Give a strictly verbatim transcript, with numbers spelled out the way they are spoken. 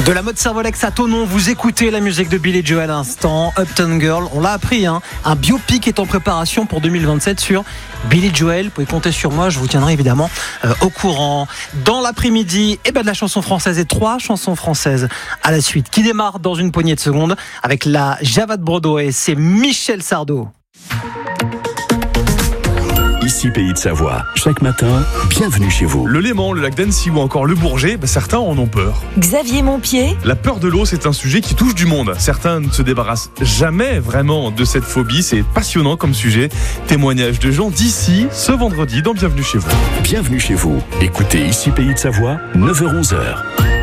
De la mode Servolex à Thonon, vous écoutez la musique de Billy Joel à l'instant, Uptown Girl. On l'a appris, hein, un biopic est en préparation pour deux mille vingt-sept sur Billy Joel. Vous pouvez compter sur moi, je vous tiendrai évidemment euh, au courant. Dans l'après-midi, eh ben, de la chanson française et trois chansons françaises à la suite qui démarrent dans une poignée de secondes avec la Java de Broadway. C'est Michel Sardou. Ici Pays de Savoie, chaque matin, bienvenue chez vous. Le Léman, le lac d'Annecy ou encore le Bourget, bah certains en ont peur. Xavier Montpied. La peur de l'eau, c'est un sujet qui touche du monde. Certains ne se débarrassent jamais vraiment de cette phobie. C'est passionnant comme sujet. Témoignage de gens d'ici ce vendredi dans Bienvenue chez vous. Bienvenue chez vous. Écoutez Ici Pays de Savoie, neuf heures onze.